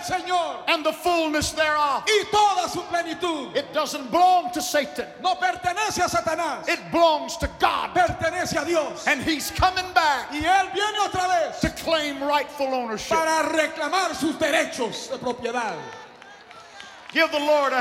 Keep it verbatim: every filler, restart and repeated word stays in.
Señor and the fullness thereof. y toda su plenitud. It doesn't belong to Satan. No pertenece a Satanás, It belongs to God. pertenece a Dios. And he's coming back Y Él viene otra vez to claim rightful ownership. para reclamar sus derechos de propiedad. Give the Lord a